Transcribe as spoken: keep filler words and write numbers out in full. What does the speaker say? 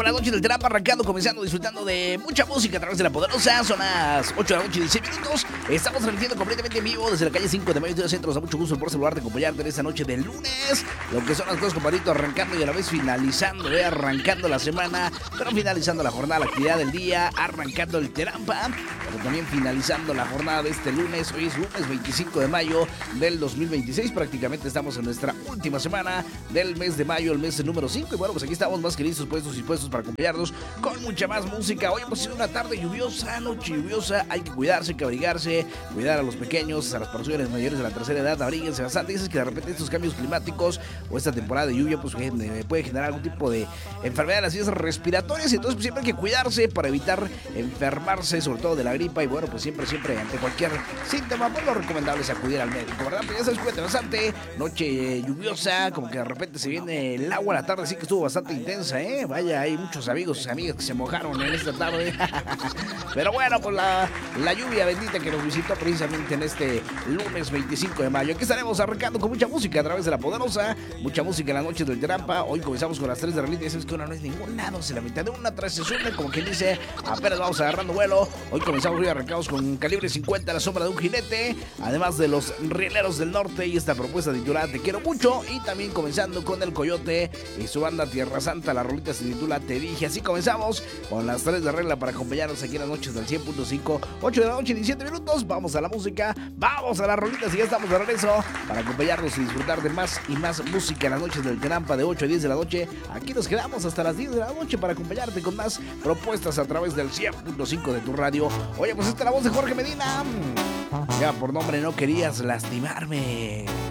por la noche del Terampa, arrancando, comenzando, disfrutando de mucha música a través de La Poderosa. Son las ocho de la noche y dieciséis minutos. Estamos transmitiendo completamente en vivo desde la calle cinco de Mayo de Centros. A mucho gusto por saludarte, acompañarte en esta noche de lunes. Lo que son las cosas, compadrito, arrancando y a la vez finalizando, ¿eh? Arrancando la semana, pero finalizando la jornada, la actividad del día, arrancando el Terampa, pero también finalizando la jornada de este lunes. Hoy es lunes veinticinco de mayo del dos mil veintiséis. Prácticamente estamos en nuestra última semana del mes de mayo, el mes número cinco. Y bueno, pues aquí estamos más que listos, puestos y puestos para acompañarnos con mucha más música. Hoy hemos sido una tarde lluviosa, noche lluviosa. Hay que cuidarse, hay que abrigarse, cuidar a los pequeños, a las personas mayores de la tercera edad. Abríguense bastante. Dices que de repente estos cambios climáticos o esta temporada de lluvia pues puede generar algún tipo de enfermedad de las vías respiratorias. Entonces pues, siempre hay que cuidarse para evitar enfermarse, sobre todo de la gripa. Y bueno, pues siempre, siempre ante cualquier síntoma, pues lo recomendable es acudir al médico, ¿verdad? Pero ya sabes, cuídate bastante. Noche lluviosa, como que de repente se viene el agua a la tarde, sí que estuvo bastante intensa, ¿eh? Vaya, hay muchos amigos y amigas que se mojaron en esta tarde. Pero bueno, pues la, la lluvia bendita que nos visitó precisamente en este lunes veinticinco de mayo. Aquí estaremos arrancando con mucha música a través de La Poderosa, mucha música en la noche del Terampa. Hoy comenzamos con las tres de Relita. Ya sabes que una no es ningún lado, se la mitad de una tras se sube, como quien dice, apenas vamos agarrando vuelo. Hoy comenzamos hoy arrancados con Calibre cincuenta, La Sombra de un Jinete, además de Los Rieleros del Norte y esta propuesta titulada Te Quiero Mucho. Y también comenzando con El Coyote y su banda Tierra Santa. La rolita se titula Te Dije. Así comenzamos con las tres de regla para acompañarnos aquí en las noches del cien punto cinco. ocho de la noche, diecisiete minutos. Vamos a la música, vamos a las rolitas y ya estamos de regreso para acompañarnos y disfrutar de más y más música en las noches del Terampa de ocho a diez de la noche. Aquí nos quedamos hasta las diez de la noche para acompañarte con más propuestas a través del cien punto cinco de tu radio. Oye, pues esta es la voz de Jorge Medina. Ya por nombre No Querías Lastimarme.